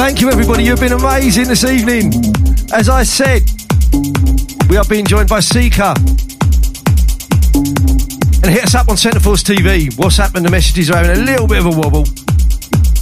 Thank you, everybody. You've been amazing this evening. As I said, we are being joined by Seeker. And hit us up on Centre Force TV. What's happened? The messages are having a little bit of a wobble.